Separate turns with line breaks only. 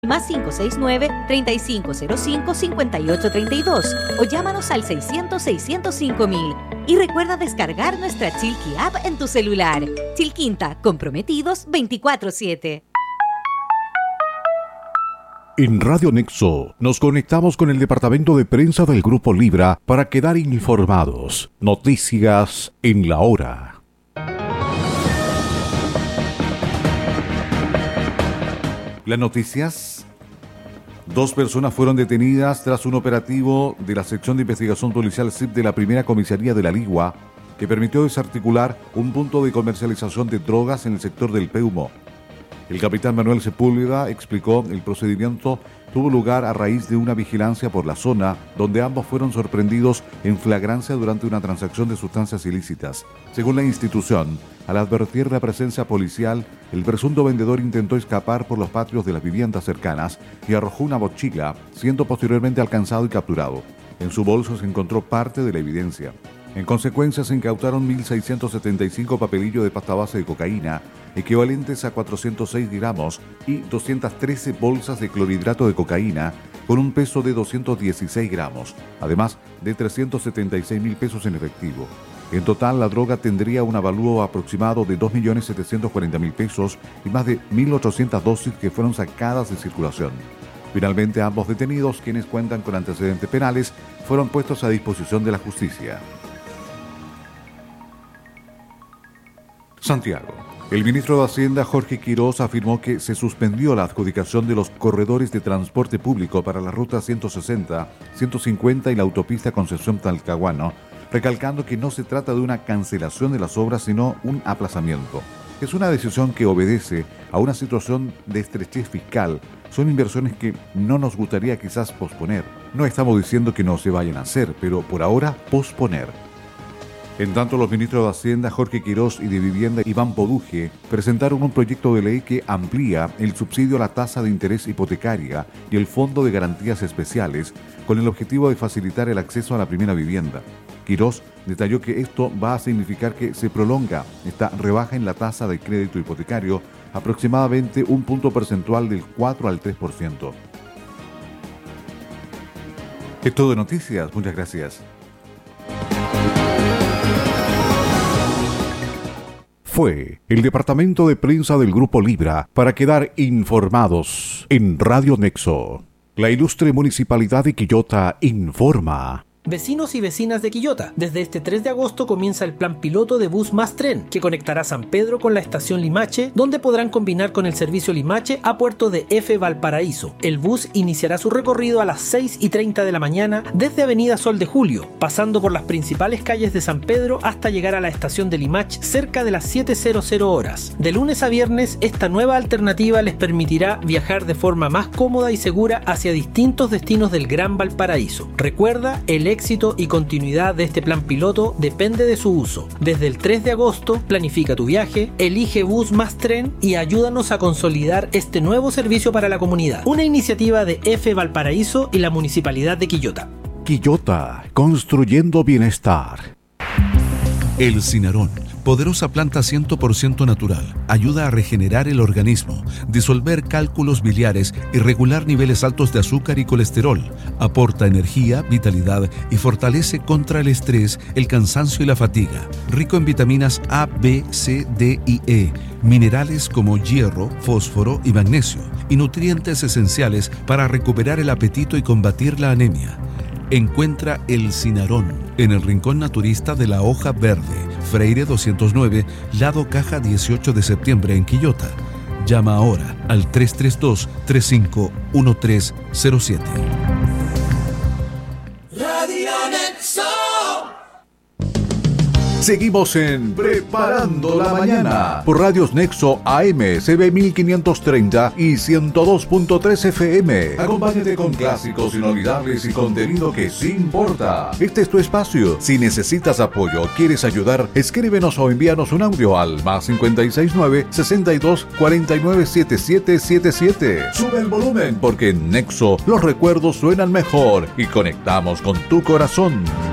Más 569-3505-5832 o llámanos al 600-605-000. Y recuerda descargar nuestra Chilqui App en tu celular. Chilquinta, comprometidos 24/7.
En Radio Nexo nos conectamos con el departamento de prensa del Grupo Libra para quedar informados. Noticias en la hora. Las noticias. 2 personas fueron detenidas tras un operativo de la sección de investigación policial SIP de la primera comisaría de La Ligua, que permitió desarticular un punto de comercialización de drogas en el sector del Peumo. El capitán Manuel Sepúlveda explicó el procedimiento tuvo lugar a raíz de una vigilancia por la zona, donde ambos fueron sorprendidos en flagrancia durante una transacción de sustancias ilícitas. Según la institución, al advertir la presencia policial, el presunto vendedor intentó escapar por los patios de las viviendas cercanas y arrojó una mochila, siendo posteriormente alcanzado y capturado. En su bolso se encontró parte de la evidencia. En consecuencia, se incautaron 1.675 papelillos de pasta base de cocaína, equivalentes a 406 gramos, y 213 bolsas de clorhidrato de cocaína, con un peso de 216 gramos, además de 376.000 pesos en efectivo. En total, la droga tendría un avalúo aproximado de 2.740.000 pesos y más de 1.800 dosis que fueron sacadas de circulación. Finalmente, ambos detenidos, quienes cuentan con antecedentes penales, fueron puestos a disposición de la justicia. Santiago. El ministro de Hacienda, Jorge Quirós, afirmó que se suspendió la adjudicación de los corredores de transporte público para la ruta 160, 150 y la autopista Concepción Talcahuano, recalcando que no se trata de una cancelación de las obras, sino un aplazamiento. Es una decisión que obedece a una situación de estrechez fiscal. Son inversiones que no nos gustaría quizás posponer. No estamos diciendo que no se vayan a hacer, pero por ahora posponer. En tanto, los ministros de Hacienda, Jorge Quirós, y de Vivienda, Iván Poduje, presentaron un proyecto de ley que amplía el subsidio a la tasa de interés hipotecaria y el Fondo de Garantías Especiales con el objetivo de facilitar el acceso a la primera vivienda. Quirós detalló que esto va a significar que se prolonga esta rebaja en la tasa de crédito hipotecario aproximadamente un punto porcentual del 4 al 3%. Es todo de noticias. Muchas gracias. Fue el departamento de prensa del Grupo Libra para quedar informados en Radio Nexo. La ilustre Municipalidad de Quillota informa.
Vecinos y vecinas de Quillota, desde este 3 de agosto comienza el plan piloto de bus más tren, que conectará San Pedro con la estación Limache, donde podrán combinar con el servicio Limache a Puerto de F. Valparaíso. El bus iniciará su recorrido a las 6:30 de la mañana desde Avenida Sol de Julio, pasando por las principales calles de San Pedro hasta llegar a la estación de Limache cerca de las 7:00 horas. De lunes a viernes, esta nueva alternativa les permitirá viajar de forma más cómoda y segura hacia distintos destinos del Gran Valparaíso. Recuerda, el éxito y continuidad de este plan piloto depende de su uso. Desde el 3 de agosto, planifica tu viaje, elige bus más tren y ayúdanos a consolidar este nuevo servicio para la comunidad. Una iniciativa de F. Valparaíso y la Municipalidad de Quillota.
Quillota, construyendo bienestar.
El Cinarón, poderosa planta 100% natural, ayuda a regenerar el organismo, disolver cálculos biliares y regular niveles altos de azúcar y colesterol. Aporta energía, vitalidad y fortalece contra el estrés, el cansancio y la fatiga. Rico en vitaminas A, B, C, D y E, minerales como hierro, fósforo y magnesio, y nutrientes esenciales para recuperar el apetito y combatir la anemia. Encuentra el Cinarón en el Rincón Naturista de la Hoja Verde, Freire 209, lado Caja 18 de septiembre en Quillota. Llama ahora al 332-351307.
Radio Nexo.
Seguimos en Preparando la Mañana por Radios Nexo AM, CB 1530 y 102.3 FM. Acompáñate con clásicos inolvidables y contenido que sí importa. Este es tu espacio. Si necesitas apoyo o quieres ayudar, escríbenos o envíanos un audio al más 569 62 49 7777. Sube el volumen porque en Nexo los recuerdos suenan mejor y conectamos con tu corazón.